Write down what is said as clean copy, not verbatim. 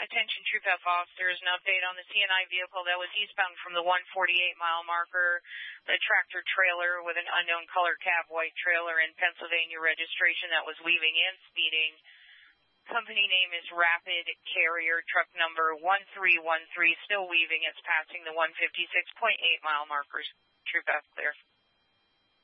Attention Troop F officers, an update on the CNI vehicle that was eastbound from the 148-mile marker, the tractor trailer with an unknown color cab white trailer in Pennsylvania registration that was weaving and speeding. Company name is Rapid Carrier, truck number 1313, still weaving. It's passing the 156.8-mile markers. Troop F clear.